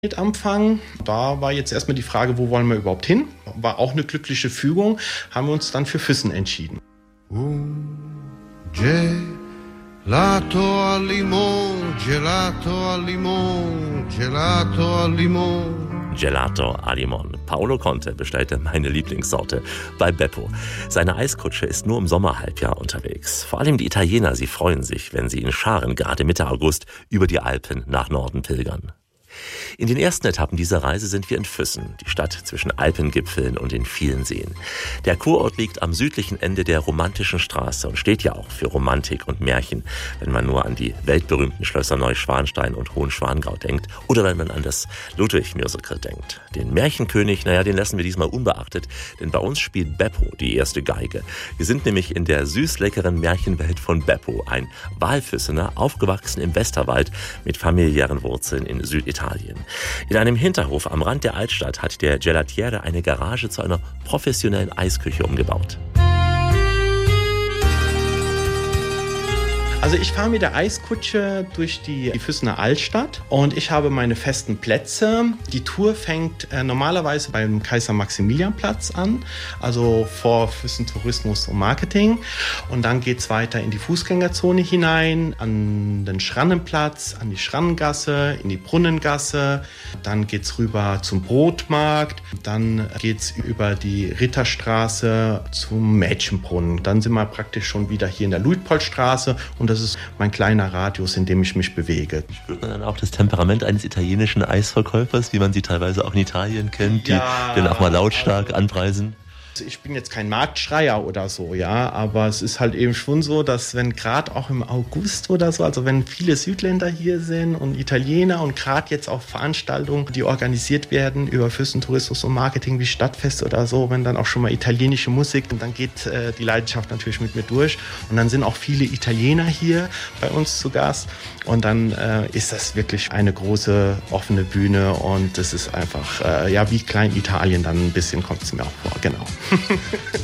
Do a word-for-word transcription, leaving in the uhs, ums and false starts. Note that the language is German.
mit anfangen. Da war jetzt erstmal die Frage, wo wollen wir überhaupt hin? War auch eine glückliche Fügung, haben wir uns dann für Füssen entschieden. Gelato al limon, gelato al limon, gelato al limon. Gelato al limon. Paolo Conte bestellte meine Lieblingssorte bei Beppo. Seine Eiskutsche ist nur im Sommerhalbjahr unterwegs. Vor allem die Italiener, sie freuen sich, wenn sie in Scharen gerade Mitte August über die Alpen nach Norden pilgern. In den ersten Etappen dieser Reise sind wir in Füssen, die Stadt zwischen Alpengipfeln und den vielen Seen. Der Kurort liegt am südlichen Ende der romantischen Straße und steht ja auch für Romantik und Märchen, wenn man nur an die weltberühmten Schlösser Neuschwanstein und Hohenschwangau denkt oder wenn man an das Ludwig-Musical denkt. Den Märchenkönig, naja, den lassen wir diesmal unbeachtet, denn bei uns spielt Beppo die erste Geige. Wir sind nämlich in der süß-leckeren Märchenwelt von Beppo, ein Walfüssener, aufgewachsen im Westerwald mit familiären Wurzeln in Süditalien. In einem Hinterhof am Rand der Altstadt hat der Gelatiere eine Garage zu einer professionellen Eisküche umgebaut. Also ich fahre mit der Eiskutsche durch die Füssener Altstadt und ich habe meine festen Plätze. Die Tour fängt äh, normalerweise beim Kaiser-Maximilian-Platz an, also vor Füssen Tourismus und Marketing. Und dann geht es weiter in die Fußgängerzone hinein, an den Schrannenplatz, an die Schrannengasse, in die Brunnengasse. Dann geht es rüber zum Brotmarkt. Dann geht es über die Ritterstraße zum Mädchenbrunnen. Dann sind wir praktisch schon wieder hier in der Luitpoldstraße und das ist mein kleiner Radius, in dem ich mich bewege. Spürt man dann auch das Temperament eines italienischen Eisverkäufers, wie man sie teilweise auch in Italien kennt, die ja, dann auch mal lautstark also, anpreisen? Ich bin jetzt kein Marktschreier oder so, ja, aber es ist halt eben schon so, dass wenn gerade auch im August oder so, also wenn viele Südländer hier sind und Italiener und gerade jetzt auch Veranstaltungen, die organisiert werden über Füssen Tourismus und Marketing wie Stadtfest oder so, wenn dann auch schon mal italienische Musik, dann geht äh, die Leidenschaft natürlich mit mir durch und dann sind auch viele Italiener hier bei uns zu Gast und dann äh, ist das wirklich eine große offene Bühne und das ist einfach, äh, ja, wie Klein-Italien dann ein bisschen kommt es mir auch vor, genau.